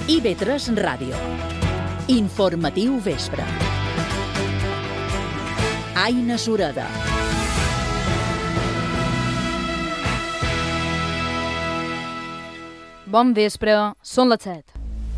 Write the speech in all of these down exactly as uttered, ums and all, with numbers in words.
I V tres Ràdio. Informatiu vespre. Aina Sureda. Bon vespre, són les set.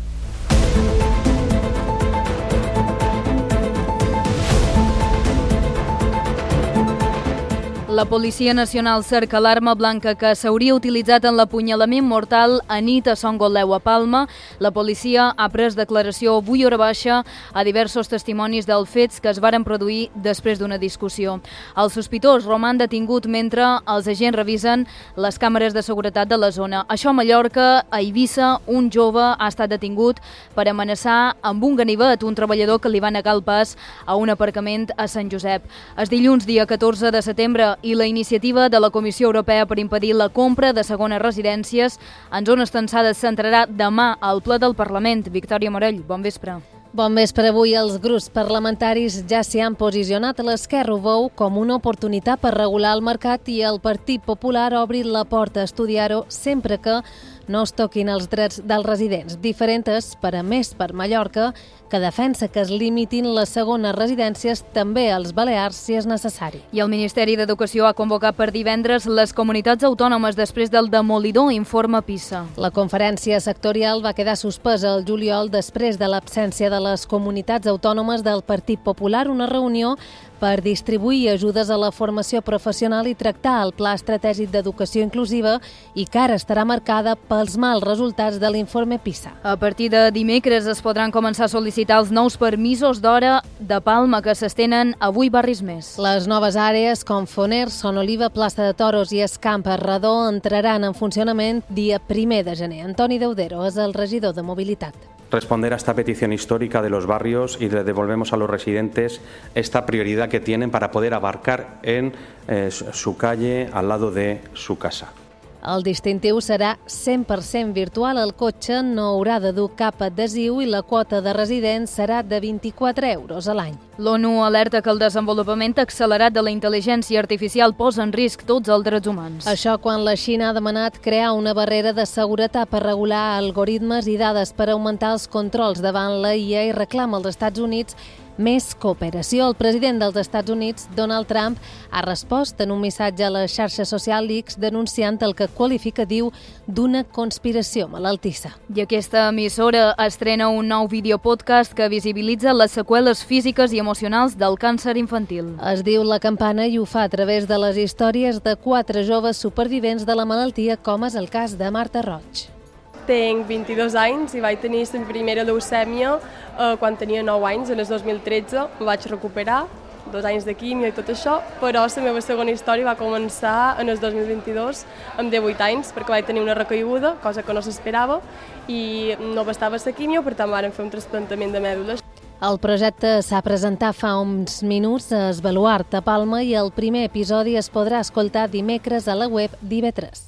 La Policia Nacional cerca l'arma blanca que s'hauria utilitzat en l'apunyalament mortal a nit a Son Gotleu a Palma. La policia ha pres declaració avui hora baixa a diversos testimonis dels fets que es varen produir després d'una discussió. El sospitós roman detingut mentre els agents revisen les càmeres de seguretat de la zona. Això a Mallorca, a Eivissa, un jove ha estat detingut per amenaçar amb un ganivet un treballador que li va negar el pas a un aparcament a Sant Josep. És dilluns, dia catorze de setembre, i la iniciativa de la Comissió Europea per impedir la compra de segones residències en zones tensades s'entrarà demà al ple del Parlament. Victòria Morell, bon vespre. Bon vespre. Avui els grups parlamentaris ja s'hi han posicionat. L'Esquerra ho veu com una oportunitat per regular el mercat i el Partit Popular obri la porta a estudiar-ho sempre que no es toquin els drets dels residents. Diferents, per a més per Mallorca, que defensa que es limitin les segones residències també als Balears si és necessari. I el Ministeri d'Educació ha convocat per divendres les comunitats autònomes després del demolidor informe PISA. La conferència sectorial va quedar suspesa el juliol després de l'absència de les comunitats autònomes del Partit Popular, una reunió per distribuir ajudes a la formació professional i tractar el Pla Estratègic d'Educació Inclusiva i que ara estarà marcada pels mals resultats de l'informe PISA. A partir de dimecres es podran començar a sol·licitar els nous permisos d'hora de Palma que s'estenen a vuit barris més. Les noves àrees com Foner, Son Oliva, Plaça de Toros i Escamp Redó entraran en funcionament dia primer de gener. Antoni Deudero és el regidor de Mobilitat. Responder a esta petición histórica de los barrios y le devolvemos a los residentes esta prioridad que tienen para poder abarcar en eh, su calle al lado de su casa. El distintiu serà cent per cent virtual, el cotxe no haurà de dur cap adhesiu i la quota de residents serà de vint-i-quatre euros a l'any. L'ONU alerta que el desenvolupament accelerat de la intel·ligència artificial posa en risc tots els drets humans. Això quan la Xina ha demanat crear una barrera de seguretat per regular algoritmes i dades per augmentar els controls davant la I A i reclama als Estats Units més cooperació. El president dels Estats Units, Donald Trump, ha respost en un missatge a la xarxa social X denunciant el que qualifica, diu, d'una conspiració malaltissa. I aquesta emissora estrena un nou videopodcast que visibilitza les seqüeles físiques i emocionals del càncer infantil. Es diu La Campana i ho fa a través de les històries de quatre joves supervivents de la malaltia, com és el cas de Marta Roig. Tinc vint-i-dos anys i vaig tenir la primera leucèmia eh, quan tenia nou anys, en el dos mil tretze. Me vaig recuperar, dos anys de químio i tot això, però la meva segona història va començar en el dos mil vint-i-dos, amb divuit anys, perquè vaig tenir una recaiguda, cosa que no s'esperava, i no bastava la químio, per tant varen fer un trasplantament de mèdules. El projecte s'ha presentat fa uns minuts a Esbaluart, a Palma, i el primer episodi es podrà escoltar dimecres a la web d'I V tres.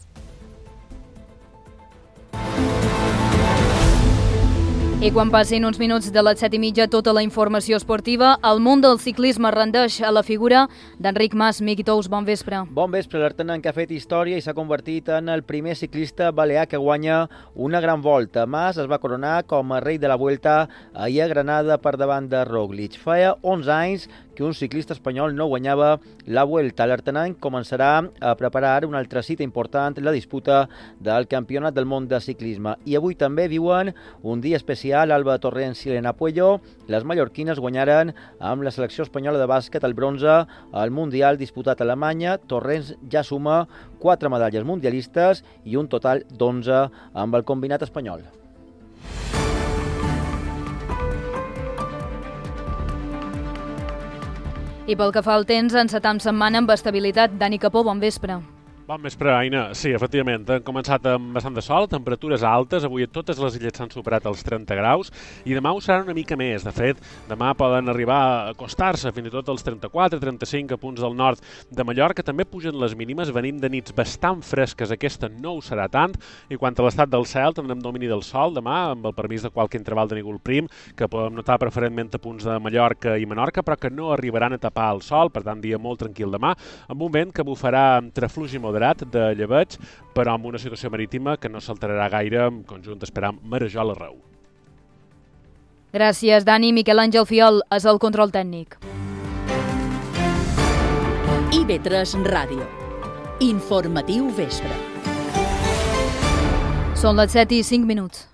I quan passin uns minuts de les set i mitja tota la informació esportiva, el món del ciclisme rendeix a la figura d'Enric Mas. Miqui Tous, bon vespre. Bon vespre. L'Artenant que ha fet història i s'ha convertit en el primer ciclista balear que guanya una gran volta. Mas es va coronar com a rei de la Vuelta ahir a Granada per davant de Roglic. Feia onze anys que un ciclista espanyol no guanyava la Vuelta. L'Artenant començarà a preparar una altra cita important, la disputa del Campionat del Món de Ciclisme. I avui també viuen un dia especial. Alba Torrents i Elena Puello, les mallorquines, guanyaren amb la selecció espanyola de bàsquet el bronze al Mundial disputat a Alemanya. Torrents ja suma quatre medalles mundialistes i un total d'onze amb el combinat espanyol. I pel que fa al temps, encetam setmana amb estabilitat. Dani Capó, bon vespre. Bon vespre, Aina. Sí, efectivament, han començat amb bastant de sol, temperatures altes, avui a totes les illes s'han superat els trenta graus i demà ho seran una mica més. De fet, demà poden arribar a acostar-se fins i tot als trenta-quatre trenta-cinc a punts del nord de Mallorca. També pugen les mínimes, venim de nits bastant fresques, aquesta no ho serà tant. I quant a l'estat del cel, tindrem domini del sol demà, amb el permís de qualque interval de núvol prim, que podem notar preferentment a punts de Mallorca i Menorca, però que no arribaran a tapar el sol, per tant, dia molt tranquil demà, amb un vent que bufarà entre fluix i moderat de llebeig, però amb una situació marítima que no s'alterarà gaire, en conjunt esperam marejol arreu. Gràcies, Dani. Miquel Àngel Fiol és el control tècnic. I V tres Ràdio. Informatiu vespre. Són les set i cinc minuts.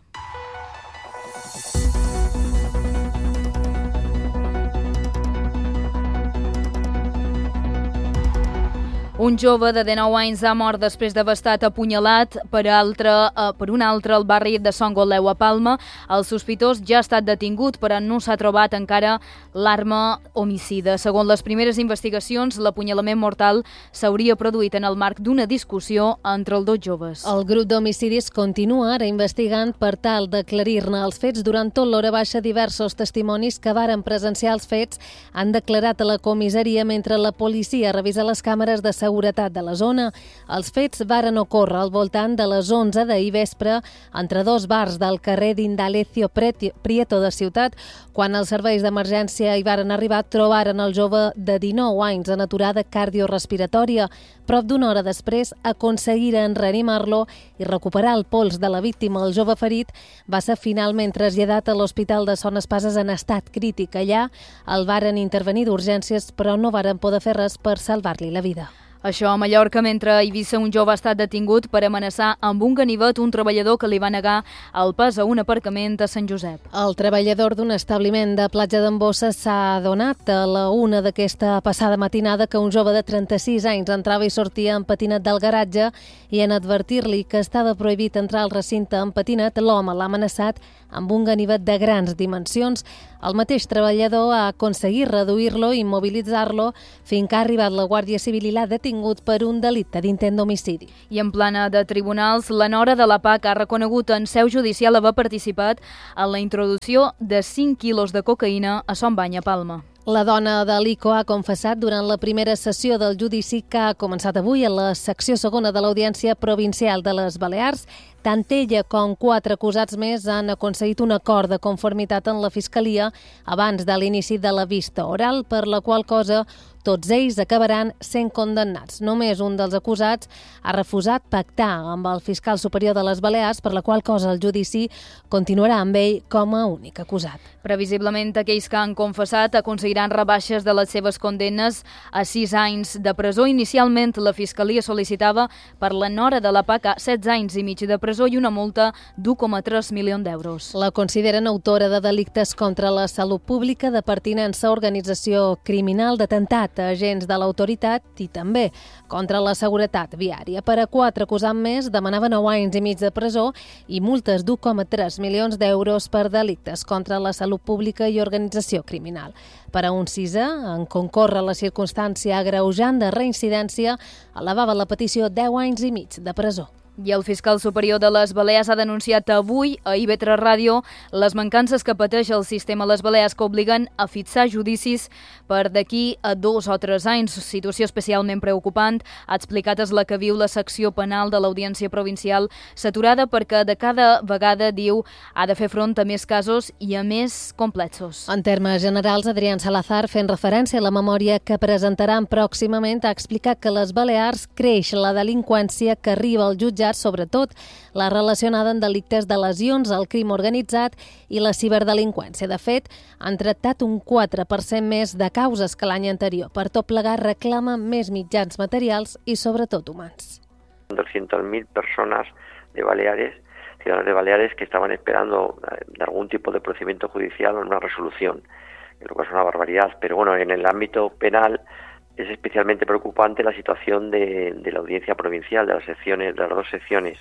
Un jove de dinou anys ha mort després d'haver estat apunyalat per, altre, eh, per un altre al barri de Son Goleu a Palma. El sospitós ja ha estat detingut, però no s'ha trobat encara l'arma homicida. Segons les primeres investigacions, l'apunyalament mortal s'hauria produït en el marc d'una discussió entre els dos joves. El grup d'homicidis continua ara investigant per tal d'aclarir-ne els fets. Durant tot l'hora baixa, diversos testimonis que varen presenciar els fets han declarat a la comissaria mentre la policia revisa les càmeres de seguretat seguretat de la zona. Els fets varen ocórrer al voltant de les onze d'ahir vespre entre dos bars del carrer d'Indalecio Prieto de Ciutat. Quan els serveis d'emergència hi varen arribar, trobaren el jove de dinou anys en aturada cardiorrespiratòria. Prop d'una hora després aconseguiren reanimar-lo i recuperar el pols de la víctima. El jove ferit va ser finalment traslladat a l'Hospital de Son Espases en estat crític. Allà el varen intervenir d'urgències, però no varen poder fer res per salvar-li la vida. Això a Mallorca, mentre a Eivissa un jove ha estat detingut per amenaçar amb un ganivet un treballador que li va negar el pas a un aparcament a Sant Josep. El treballador d'un establiment de Platja d'en Bossa s'ha adonat a la una d'aquesta passada matinada que un jove de trenta-sis anys entrava i sortia en patinet del garatge i en advertir-li que estava prohibit entrar al recinte en patinet, l'home l'ha amenaçat amb un ganivet de grans dimensions. El mateix treballador ha aconseguit reduir-lo i immobilitzar-lo fins que ha arribat la Guàrdia Civil i l'ha detingut per un delicte d'intent d'homicidi. I en plana de tribunals, la nora de la P A C ha reconegut en seu judicial haver participat en la introducció de cinc quilos de cocaïna a Son Bany, a Palma. La dona de l'Ico ha confessat durant la primera sessió del judici que ha començat avui a la secció segona de l'Audiència Provincial de les Balears. Tant ella com quatre acusats més han aconseguit un acord de conformitat en la Fiscalia abans de l'inici de la vista oral, per la qual cosa tots ells acabaran sent condemnats. Només un dels acusats ha refusat pactar amb el fiscal superior de les Balears, per la qual cosa el judici continuarà amb ell com a únic acusat. Previsiblement, aquells que han confessat aconseguiran rebaixes de les seves condemnes a sis anys de presó. Inicialment, la Fiscalia sol·licitava per la nora de la P A C setze anys i mig de presó i una multa d'u coma tres milions d'euros. La consideren autora de delictes contra la salut pública, de pertinença a organització criminal, d'atemptat a agents de l'autoritat i també contra la seguretat viària. Per a quatre acusats més demanava nou anys i mig de presó i multes d'u coma tres milions d'euros per delictes contra la salut pública i organització criminal. Per a un sisè, en concórrer la circumstància agreujant de reincidència, elevava la petició deu anys i mig de presó. I el fiscal superior de les Balears ha denunciat avui a I V tres Ràdio les mancances que pateix el sistema a les Balears que obliguen a fixar judicis per d'aquí a dos o tres anys. Situació especialment preocupant, ha explicat, és la que viu la secció penal de l'Audiència Provincial, saturada perquè de cada vegada, diu, ha de fer front a més casos i a més complexos. En termes generals, Adrián Salazar, fent referència a la memòria que presentaran pròximament, ha explicat que a les Balears creix la delinqüència que arriba al jutjat, sobretot la relacionada amb delictes de lesions, el crim organitzat i la ciberdelinqüència. De fet, han tractat un quatre per cent més de causes que l'any anterior. Per tot plegat, reclama més mitjans materials i sobretot humans. doscientas mil personas de Baleares, ciudadanos de Baleares, que estaban esperando de algún tipo de procedimiento judicial o una resolución. Creo que es una barbaridad, pero bueno, en el ámbito penal es especialmente preocupante la situación de, de la audiencia provincial, de las secciones, de las dos secciones.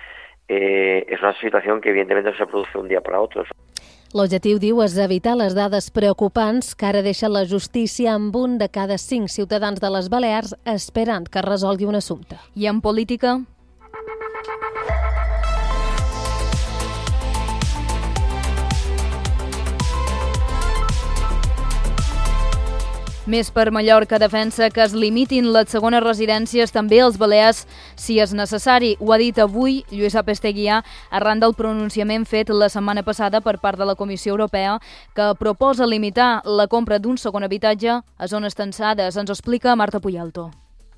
Eh, es una situación que evidentemente no se produce un día para otro. L'objectiu, diu, és evitar les dades preocupants que ara deixa la justícia amb un de cada cinc ciutadans de les Balears esperant que resolgui un assumpte. I en política? Més per Mallorca defensa que es limitin les segones residències també als Balears si és necessari. Ho ha dit avui Lluís Apesteguià arran del pronunciament fet la setmana passada per part de la Comissió Europea que proposa limitar la compra d'un segon habitatge a zones tensades. Ens ho explica Marta Puyalto.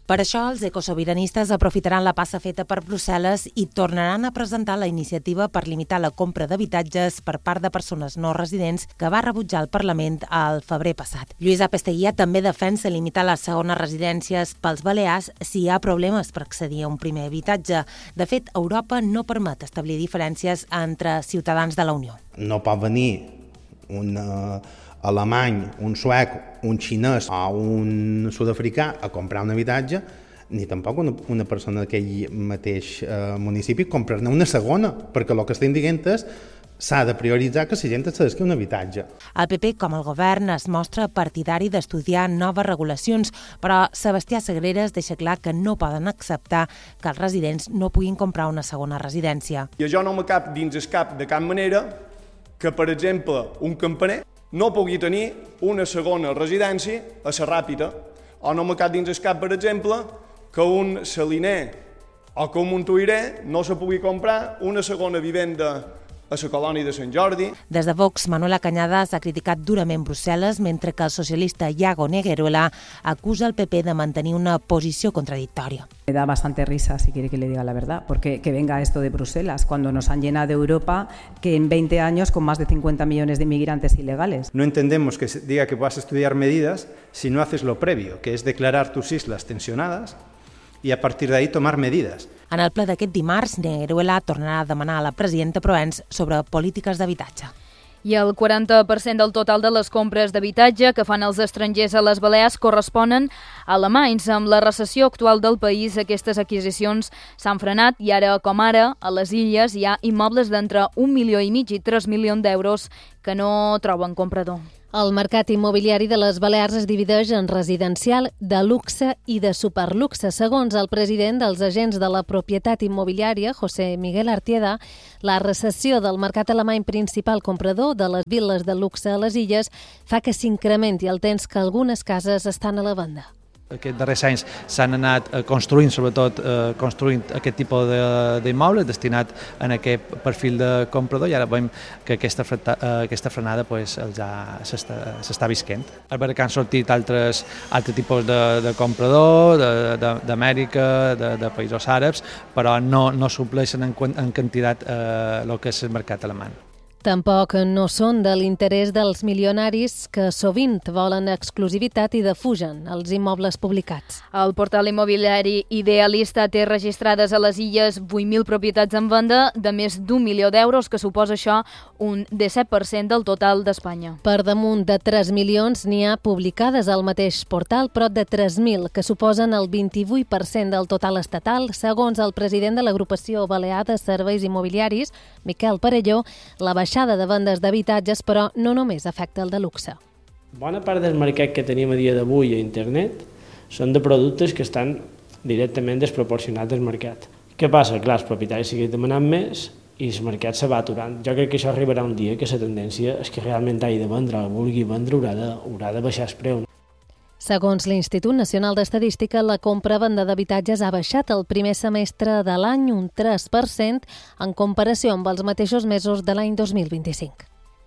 Per això, els ecosobiranistes aprofitaran la passa feta per Brussel·les i tornaran a presentar la iniciativa per limitar la compra d'habitatges per part de persones no residents que va rebutjar el Parlament al febrer passat. Lluís Apesteguía també defensa limitar les segones residències pels balears si hi ha problemes per accedir a un primer habitatge. De fet, Europa no permet establir diferències entre ciutadans de la Unió. No pot venir un uh, alemany, un suec, un xinès o un sud-africà a comprar un habitatge, ni tampoc una, una persona d'aquell mateix uh, municipi comprar-ne una segona, perquè el que estem dient és s'ha de prioritzar que la gent accedeixi a un habitatge. El P P, com el govern, es mostra partidari d'estudiar noves regulacions, però Sebastià Sagreras deixa clar que no poden acceptar que els residents no puguin comprar una segona residència. I jo no me cap dins el cap de cap manera que, per exemple, un campaner no pugui tenir una segona residència a la Ràpita, o no me cap dins el cap, per exemple, que un saliner o que un montuïrer no se pugui comprar una segona vivenda a la colònia de Sant Jordi. Des de Vox, Manuela Cañadas ha criticat durament Brussel·les, mentre que el socialista Iago Negueruela acusa el P P de mantenir una posició contradictòria. Me da bastante risa, si quiere que le diga la verdad, porque que venga esto de Bruselas, cuando nos han llenado Europa que en veinte años con más de cincuenta millones de inmigrantes ilegales. No entendemos que se diga que vas a estudiar medidas si no haces lo previo, que es declarar tus islas tensionadas i a partir d'ahí tomar medidas. En el ple d'aquest dimarts, Negueruela tornarà a demanar a la presidenta Proens sobre polítiques d'habitatge. I el quaranta per cent del total de les compres d'habitatge que fan els estrangers a les Balears corresponen a alemanys. Amb la recessió actual del país, aquestes adquisicions s'han frenat i ara, com ara, a les Illes hi ha immobles d'entre un milió i mig i tres milions d'euros que no troben comprador. El mercat immobiliari de les Balears es divideix en residencial, de luxe i de superluxe. Segons el president dels agents de la propietat immobiliària, José Miguel Artieda, la recessió del mercat alemany principal comprador de les vil·les de luxe a les Illes fa que s'incrementi el temps que algunes cases estan a la venda. Aquests darrers anys s'han anat construint, sobretot eh, construint aquest tipus d'immobles destinat a aquest perfil de comprador i ara veiem que aquesta, freta, eh, aquesta frenada pues, ja s'està visquent. A veure que han sortit altres, altres tipus de, de comprador d'Amèrica, de, de, de països àrabs, però no, no supleixen en, en quantitat eh, el que és el mercat alemany. Tampoc no són de l'interès dels milionaris que sovint volen exclusivitat i defugen els immobles publicats. El portal immobiliari Idealista té registrades a les Illes vuit mil propietats en venda de més d'un milió d'euros, que suposa això un disset per cent del total d'Espanya. Per damunt de tres milions n'hi ha publicades al mateix portal, prop de tres mil, que suposen el vint-i-vuit per cent del total estatal. Segons el president de l'agrupació Balear de Serveis Immobiliaris, Miquel Parelló, la baixada de vendes d'habitatges, però no només afecta el de luxe. Bona part del mercat que tenim a dia d'avui a internet són de productes que estan directament desproporcionats del mercat. Què passa? Clar, els propietaris segueixen demanant més i el mercat se va aturant. Jo crec que això arribarà un dia que la tendència és que realment hagi de vendre, el vulgui vendre, haurà de, haurà de baixar el preu. Segons l'Institut Nacional d'Estadística, la compra-venda d'habitatges ha baixat el primer semestre de l'any un tres per cent en comparació amb els mateixos mesos de l'any dos mil vint-i-cinc.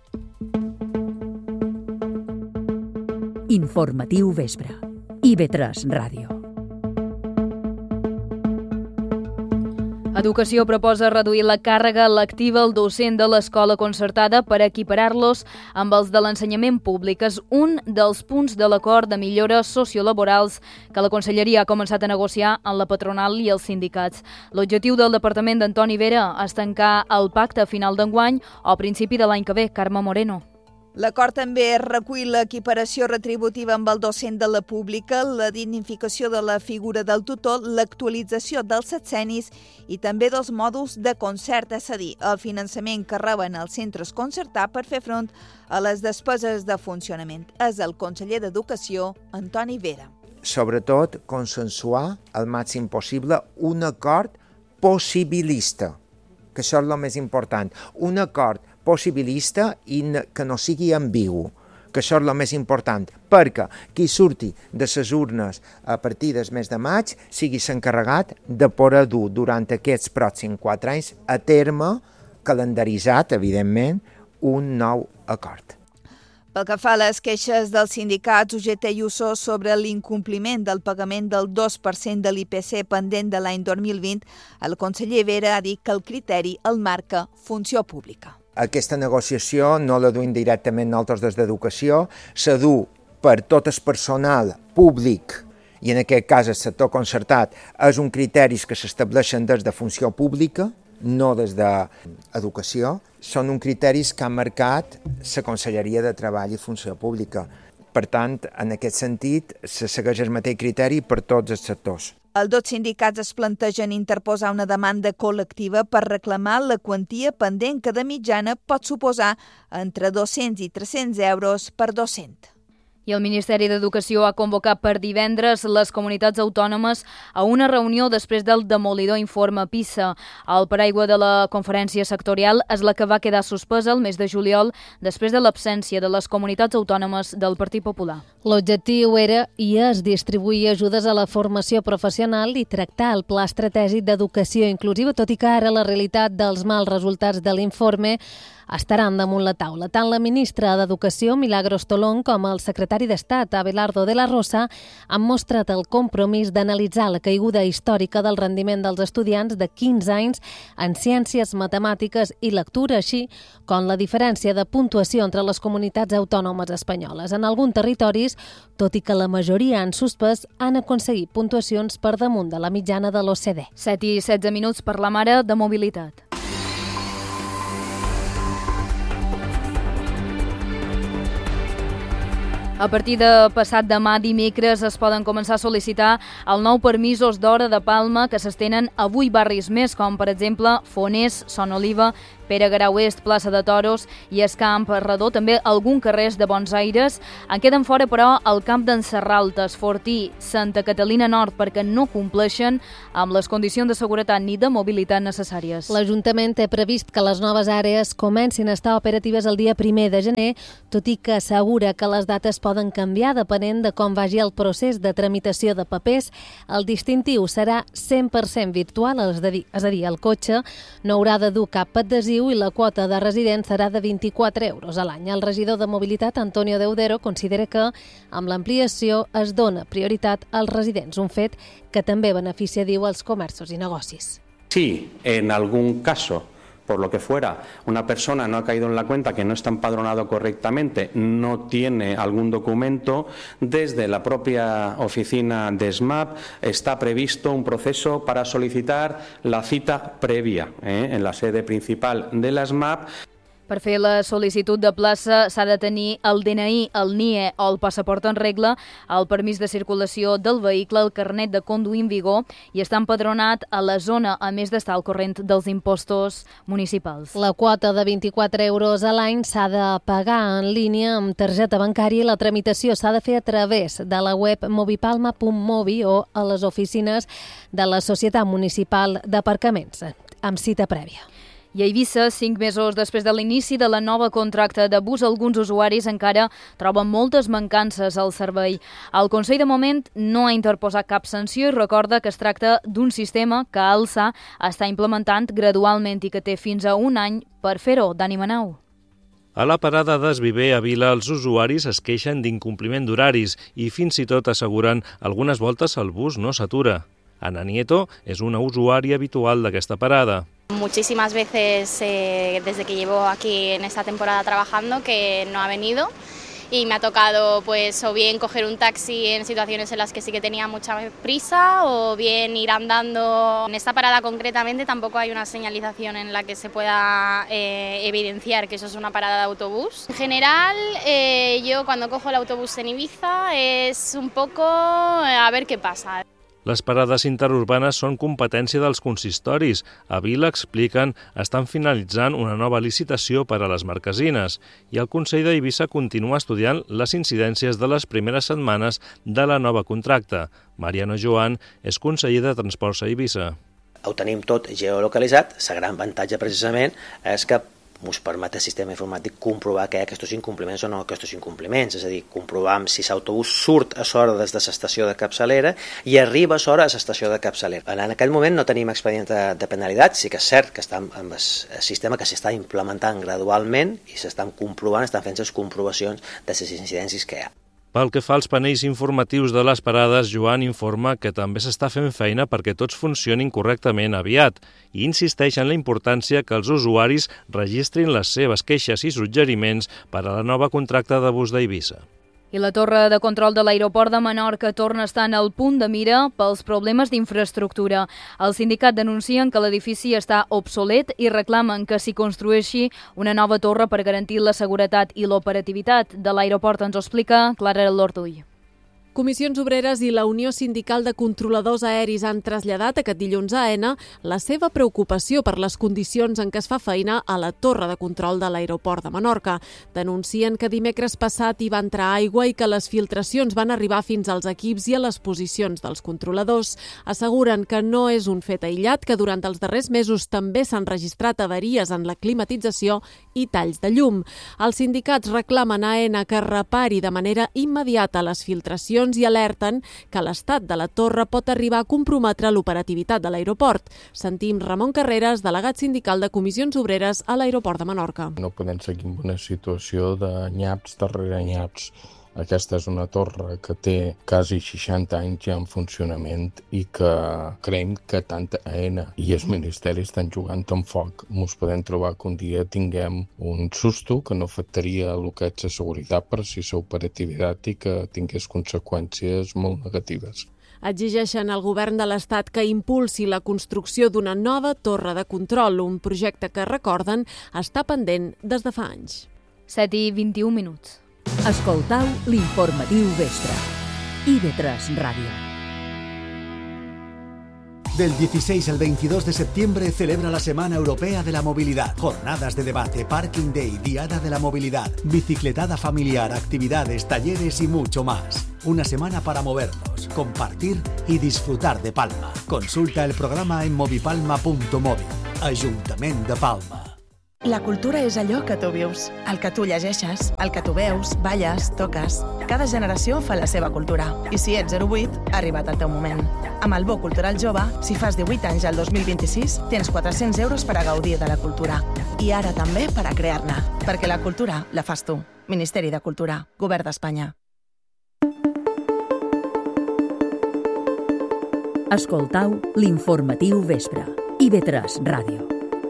Informatiu Vespre. I ve tres Ràdio. Educació proposa reduir la càrrega lectiva al docent de l'escola concertada per equiparar-los amb els de l'ensenyament públic. És un dels punts de l'acord de millores sociolaborals que la Conselleria ha començat a negociar amb la patronal i els sindicats. L'objectiu del departament d'Antoni Vera és tancar el pacte a final d'enguany o a principi de l'any que ve. Carme Moreno. L'acord també recull l'equiparació retributiva amb el docent de la pública, la dignificació de la figura del tutor, l'actualització dels setcenis i també dels mòduls de concert, és a dir, el finançament que reben els centres concertats per fer front a les despeses de funcionament. És el conseller d'Educació, Antoni Vera. Sobretot, consensuar al màxim possible un acord possibilista, que això és el més important, un acord possibilista i que no sigui ambigu, que això és el més important, perquè qui surti de les urnes a partir del mes de maig sigui s'encarregat de poder dur durant aquests pròxims quatre anys a terme, calendaritzat, evidentment, un nou acord. Pel que fa a les queixes dels sindicats U G T i U S O sobre l'incompliment del pagament del dos per cent de l'I P C pendent de l'any dos mil vint, el conseller Vera ha dit que el criteri el marca Funció Pública. Aquesta negociació no la duim directament nosaltres des d'Educació, se du per tot el personal públic i en aquest cas el sector concertat, és un criteris que s'estableixen des de Funció Pública, no des d'Educació, són uns criteris que han marcat la Conselleria de Treball i Funció Pública. Per tant, en aquest sentit, se segueix el mateix criteri per tots els sectors. Els dos sindicats es plantegen interposar una demanda col·lectiva per reclamar la quantia pendent que de mitjana pot suposar entre dos-cents i tres-cents euros per docent. I el Ministeri d'Educació ha convocat per divendres les comunitats autònomes a una reunió després del demolidor informe PISA. El paraigua de la conferència sectorial és la que va quedar suspesa el mes de juliol després de l'absència de les comunitats autònomes del Partit Popular. L'objectiu era i és distribuir ajudes a la formació professional i tractar el pla estratègic d'educació inclusiva, tot i que ara la realitat dels mals resultats de l'informe estaran damunt la taula. Tant la ministra d'Educació, Milagros Tolón, com el secretari d'Estat, Abelardo de la Rosa, han mostrat el compromís d'analitzar la caiguda històrica del rendiment dels estudiants de quinze anys en ciències, matemàtiques i lectura, així com la diferència de puntuació entre les comunitats autònomes espanyoles. En alguns territoris, tot i que la majoria han suspès, han aconseguit puntuacions per damunt de la mitjana de l'O C D E. set i setze minuts per la mare de mobilitat. A partir de passat demà dimecres es poden començar a sol·licitar el nou permisos d'hora de Palma que s'estenen a vuit barris més, com per exemple Fonés, Son Oliva, Pere Garau Est, Plaça de Toros i Escamp Redó, també algun carrers de Bons Aires. En queden fora, però, el Camp d'en Serraltes, Fortí, Santa Catalina Nord, perquè no compleixen amb les condicions de seguretat ni de mobilitat necessàries. L'Ajuntament té previst que les noves àrees comencin a estar operatives el dia primer de gener, tot i que assegura que les dates poden canviar depenent de com vagi el procés de tramitació de papers. El distintiu serà cent per cent virtual, és a dir, és a dir, el cotxe no haurà de dur cap adhesiu i la quota de resident serà de vint-i-quatre euros a l'any. El regidor de Mobilitat, Antonio Deudero, considera que amb l'ampliació es dona prioritat als residents, un fet que també beneficia, diu, als comerços i negocis. Sí, en algún caso, por lo que fuera, una persona no ha caído en la cuenta que no está empadronado correctamente, no tiene algún documento, desde la propia oficina de S M A P está previsto un proceso para solicitar la cita previa ¿eh? en la sede principal de la S M A P. Per fer la sol·licitud de plaça s'ha de tenir el D N I, el N I E o el passaport en regla, el permís de circulació del vehicle, el carnet de conduir en vigor i estar empadronat a la zona, a més d'estar al corrent dels impostos municipals. La quota de vint-i-quatre euros a l'any s'ha de pagar en línia amb targeta bancària i la tramitació s'ha de fer a través de la web movipalma punt mobi o a les oficines de la Societat Municipal d'Aparcaments, amb cita prèvia. I a Eivissa, cinc mesos després de l'inici de la nova contracta de bus, alguns usuaris encara troben moltes mancances al servei. El Consell de moment no ha interposat cap sanció i recorda que es tracta d'un sistema que Alsa està implementant gradualment i que té fins a un any per fer-ho. Dani Manau. A la parada d'Esviver a Vila, els usuaris es queixen d'incompliment d'horaris i fins i tot asseguren algunes voltes el bus no s'atura. Ana Nieto és una usuària habitual d'aquesta parada. Muchísimas veces eh, desde que llevo aquí en esta temporada trabajando que no ha venido y me ha tocado pues o bien coger un taxi en situaciones en las que sí que tenía mucha prisa o bien ir andando. En esta parada concretamente tampoco hay una señalización en la que se pueda eh, evidenciar que eso es una parada de autobús. En general eh, yo cuando cojo el autobús en Ibiza es un poco eh, a ver qué pasa. Les parades interurbanes són competència dels consistoris. A Vila, expliquen, estan finalitzant una nova licitació per a les marquesines i el Consell d'Eivissa continua estudiant les incidències de les primeres setmanes de la nova contracta. Mariano Joan és conseller de Transports a Eivissa. Ho tenim tot geolocalitzat. El gran avantatge precisament és que ens permet el sistema informàtic comprovar que hi ha aquests incompliments o no aquests incompliments, és a dir, comprovar si l'autobús surt a l'hora des de l'estació de capçalera i arriba a l'hora a l'estació de capçalera. En aquell moment no tenim expedient de, de penalitat, sí que és cert que està amb el, el sistema que s'està implementant gradualment i s'estan comprovant, estan fent les comprovacions de les incidències que hi ha. Pel que fa als panells informatius de les parades, Joan informa que també s'està fent feina perquè tots funcionin correctament aviat i insisteix en la importància que els usuaris registrin les seves queixes i suggeriments per a la nova contracta de bus d'Eivissa. I la torre de control de l'aeroport de Menorca torna a estar en el punt de mira pels problemes d'infraestructura. El sindicat denuncien que l'edifici està obsolet i reclamen que s'hi construeixi una nova torre per garantir la seguretat i l'operativitat de l'aeroport. Ens ho explica Clara Lortull. Comissions Obreres i la Unió Sindical de Controladors Aeris han traslladat aquest dilluns a Aena la seva preocupació per les condicions en què es fa feina a la torre de control de l'aeroport de Menorca. Denuncien que dimecres passat hi va entrar aigua i que les filtracions van arribar fins als equips i a les posicions dels controladors. Asseguren que no és un fet aïllat, que durant els darrers mesos també s'han registrat avaries en la climatització i talls de llum. Els sindicats reclamen a Aena que repari de manera immediata les filtracions i alerten que l'estat de la torre pot arribar a comprometre l'operativitat de l'aeroport. Sentim Ramon Carreras, delegat sindical de Comissions Obreres a l'aeroport de Menorca. No podem seguir en una situació de nyaps darrere nyaps. Aquesta és una torre que té quasi seixanta anys ja en funcionament i que creiem que tant Aena i el Ministeri estan jugant amb foc. Ens podem trobar que un dia tinguem un susto que no afectaria el que és la seguretat per si la operativitat i que tingués conseqüències molt negatives. Exigeixen al govern de l'Estat que impulsi la construcció d'una nova torre de control, un projecte que, recorden, està pendent des de fa anys. set i vint-i-un minuts. Escoltau l'informatiu vespre. I ve tres Ràdio. Del dieciséis al veintidós de septiembre celebra la Semana Europea de la Movilidad. Jornadas de debate, Parking Day, Diada de la Movilidad, bicicletada familiar, actividades, talleres y mucho más. Una semana para movernos, compartir y disfrutar de Palma. Consulta el programa en movipalma punto movi. Ajuntament de Palma. La cultura és allò que tu vius, el que tu llegeixes, el que tu veus, balles, toques. Cada generació fa la seva cultura. I si ets zero vuit, ha arribat el teu moment. Amb el Bo Cultural Jove, si fas divuit anys al dos mil vint-i-sis, tens quatre-cents euros per a gaudir de la cultura. I ara també per a crear-ne. Perquè la cultura la fas tu. Ministeri de Cultura, Govern d'Espanya. Escoltau l'informatiu vespre. I ve tres Ràdio.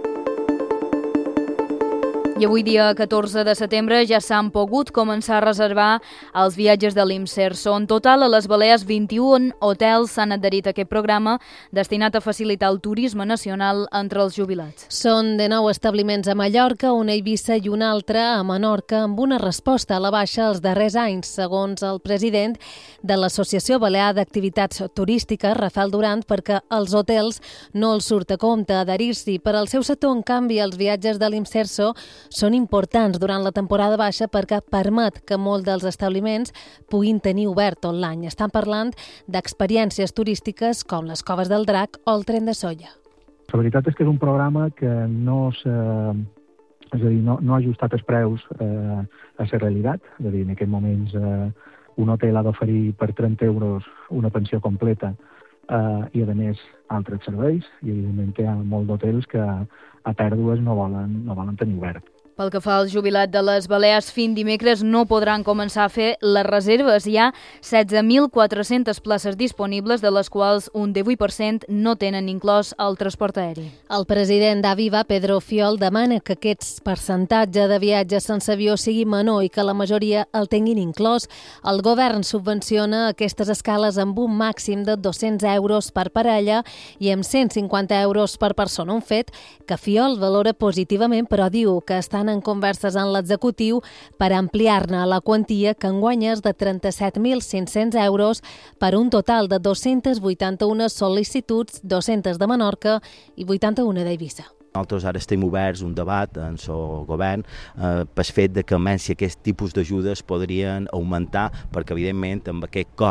I avui, dia catorze de setembre, ja s'han pogut començar a reservar els viatges de l'Imserso. En total, a les Balears, vint-i-un hotels s'han adherit a aquest programa destinat a facilitar el turisme nacional entre els jubilats. Són de nou establiments a Mallorca, una a Eivissa i una altra a Menorca, amb una resposta a la baixa els darrers anys, segons el president de l'Associació Balear d'Activitats Turístiques, Rafael Durant, perquè els hotels no els surt a compte adherir-s'hi. Per al seu sector, en canvi, els viatges de l'Imserso són importants durant la temporada baixa perquè permet que molts dels establiments puguin tenir obert tot l'any. Estan parlant d'experiències turístiques com les Coves del Drac o el Tren de Solla. La veritat és que és un programa que no s'ha, és a dir, no, no ha ajustat els preus eh, a la realitat. És a dir, en aquests moments eh, un hotel ha d'oferir per trenta euros una pensió completa eh, i, a més, altres serveis. I, evidentment, hi ha molts d'hotels que a pèrdues no volen, no volen tenir obert. Pel que fa al jubilat de les Balears, fins dimecres no podran començar a fer les reserves. Hi ha setze mil quatre-centes places disponibles, de les quals un divuit per cent no tenen inclòs el transport aeri. El president d'Aviva, Pedro Fiol, demana que aquest percentatge de viatges sense avió sigui menor i que la majoria el tinguin inclòs. El govern subvenciona aquestes escales amb un màxim de dos-cents euros per parella i amb cent cinquanta euros per persona. Un fet que Fiol valora positivament, però diu que estan en converses en l'executiu per ampliar-ne la quantia, que enguany és de trenta-set mil cinc-cents euros per un total de dos-cents vuitanta-una sol·licituds, dos-centes de Menorca i vuitanta-una d'Eivissa. Nosaltres ara estem oberts un debat en el govern eh, pel fet de que almenys si aquest tipus d'ajudes podrien augmentar, perquè evidentment amb aquest cost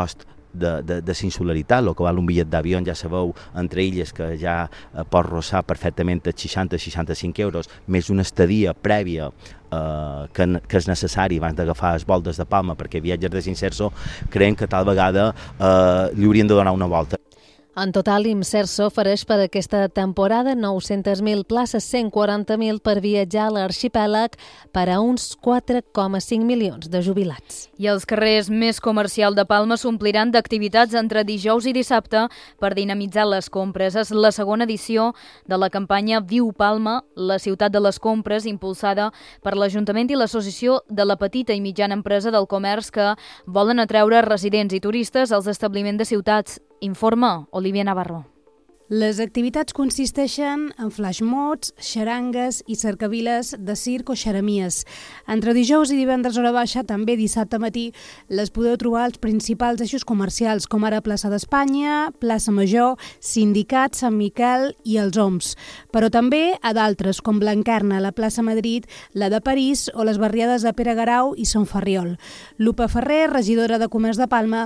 de, de, de insularitat. El que val un bitllet d'avió, ja sabeu, entre illes, que ja eh, pot rossar perfectament els seixanta a seixanta-cinc euros, més una estadia prèvia eh, que, que és necessari abans d'agafar els vols des de Palma, perquè viatges de Imserso creiem que tal vegada eh, li haurien de donar una volta. En total, Imserso ofereix per aquesta temporada nou-centes mil places, cent quaranta mil per viatjar a l'arxipèlag per a uns quatre coma cinc milions de jubilats. I els carrers més comercials de Palma s'ompliran d'activitats entre dijous i dissabte per dinamitzar les compres. És la segona edició de la campanya Viu Palma, la ciutat de les compres, impulsada per l'Ajuntament i l'Associació de la Petita i Mitjana Empresa del Comerç, que volen atreure residents i turistes als establiments de ciutats. Informa Olivia Navarro. Les activitats consisteixen en flashmobs, xarangues i cercaviles de circ o xeramies. Entre dijous i divendres hora baixa, també dissabte matí, les podeu trobar als principals eixos comercials, com ara Plaça d'Espanya, Plaça Major, Sindicat, Sant Miquel i els Oms. Però també a d'altres, com Blanquerna, la Plaça Madrid, la de París o les barriades de Pere Garau i Sant Ferriol. Lupa Ferrer, regidora de Comerç de Palma,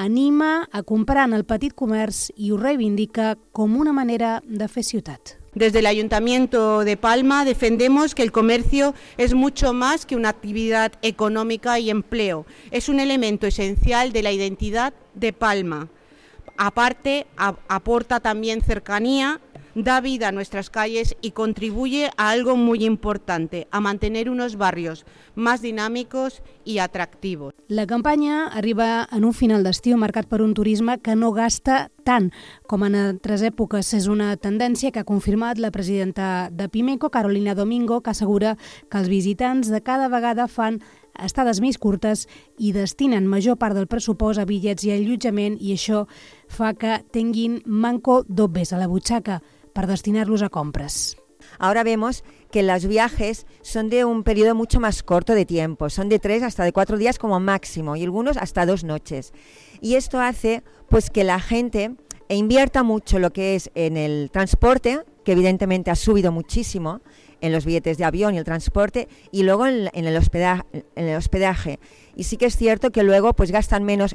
anima a comprar en el petit comerç i ho reivindica com una manera de fer ciutat. Desde el Ayuntamiento de Palma defendemos que el comercio es mucho más que una actividad económica y empleo. Es un elemento esencial de la identidad de Palma. Aparte, a- aporta también cercanía, da vida a nuestras calles y contribuye a algo muy importante, a mantener unos barrios más dinámicos y atractivos. La campanya arriba en un final d'estiu marcat per un turisme que no gasta tant com en altres èpoques. És una tendència que ha confirmat la presidenta de Pimeco, Carolina Domingo, que assegura que els visitants de cada vegada fan estades més curtes i destinen major part del pressupost a bitllets i allotjament, i això fa que tinguin manco dobles a la butxaca per destinar-los a compres. Ahora vemos que los viajes son de un periodo mucho más corto de tiempo, son de tres hasta de cuatro días como máximo y algunos hasta dos noches. Y esto hace pues que la gente invierta mucho lo que es en el transporte, que evidentemente ha subido muchísimo en los billetes de avión y el transporte, y luego en, en, el hospedaje, en el hospedaje. Y sí que es cierto que luego pues gastan menos.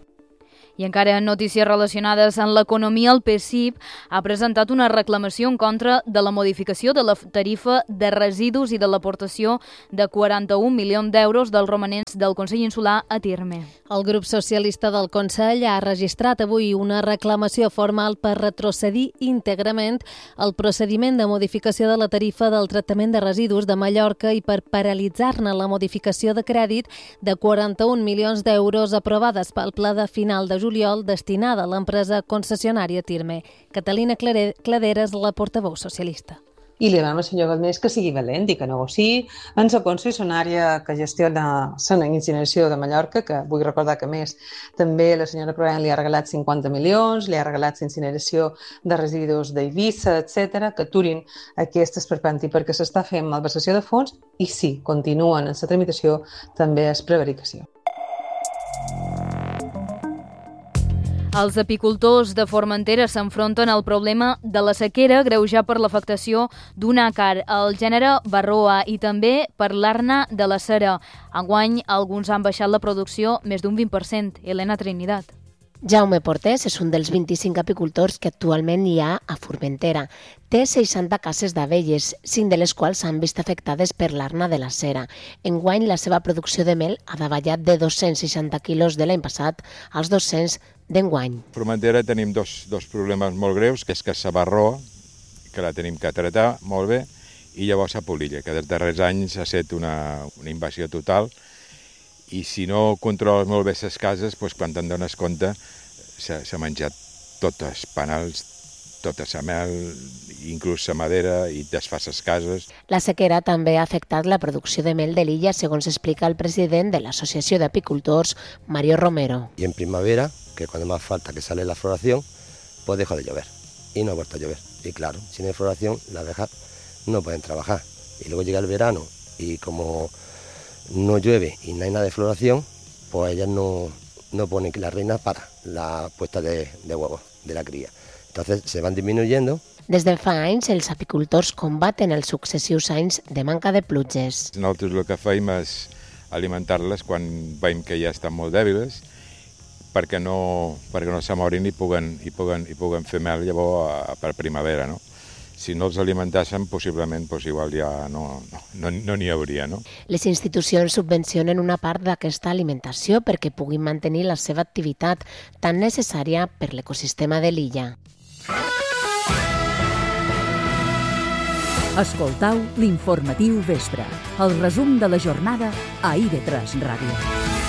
I encara en notícies relacionades amb l'economia, el P S I B ha presentat una reclamació en contra de la modificació de la tarifa de residus i de l'aportació de quaranta-un milions d'euros dels romanents del Consell Insular a terme. El grup socialista del Consell ha registrat avui una reclamació formal per retrocedir íntegrament el procediment de modificació de la tarifa del tractament de residus de Mallorca i per paralitzar-ne la modificació de crèdit de quaranta-un milions d'euros aprovades pel pla de final de juliol destinada a l'empresa concessionària Tirme. Catalina Claderes, la portaveu socialista. I li demanem al senyor Galmés que sigui valent i que negociï en la concessionària que gestiona la incineració de Mallorca, que vull recordar que, a més, també la senyora Proven li ha regalat cinquanta milions, li ha regalat la incineració de residus d'Eivissa, etcètera, que aturin aquest esperpenti perquè s'està fent malversació de fons i, sí, continuen en la tramitació, també és prevaricació. Els apicultors de Formentera s'enfronten al problema de la sequera greujat per l'afectació d'un àcar, el gènere Varroa, i també per l'arna de la cera. Enguany, alguns han baixat la producció més d'un vint per cent. Helena Trinidad. Jaume Portés és un dels vint-i-cinc apicultors que actualment hi ha a Formentera. Té seixanta cases d'abelles, cinc de les quals s'han vist afectades per l'arna de la cera. Enguany, la seva producció de mel ha davallat de dos-cents seixanta quilos de l'any passat als dos-cents d'enguany. A Formentera tenim dos, dos problemes molt greus, que és que la Varroa, que la tenim que tratar molt bé, i llavors la polilla, que dels darrers anys ha estat una, una invasió total, i si no controles molt bé les cases, doncs quan te'n dones compte s'ha menjat tots els panals, tota la mel, inclús la madera, i desfà les cases. La sequera també ha afectat la producció de mel de l'illa, segons explica el president de l'Asociació d'Apicultors, Mario Romero. Y en primavera, que cuando más falta que sale la floración, pues deja de llover y no ha vuelto a llover. Y claro, sin hay floración, las abejas no pueden trabajar. Y luego llega el verano y como no llueve y no hay nada de floración, pues ellas no, no ponen las reinas para la puesta de, de huevos de la cría. Entonces se van disminuyendo. Des de fa anys, els apicultors combaten els successius anys de manca de pluges. Nosaltres el que fem és alimentar-les quan veiem que ja estan molt dèbils, perquè no, perquè no s'amorin i puguen, i, puguen, i puguen fer mel llavors per primavera, no? Si no els alimentassen, possiblement doncs, igual ja no n'hi no, no, no hauria. No? Les institucions subvencionen una part d'aquesta alimentació perquè puguin mantenir la seva activitat tan necessària per l'ecosistema de l'illa. Escoltau l'informatiu vespre, el resum de la jornada a I V tres Ràdio.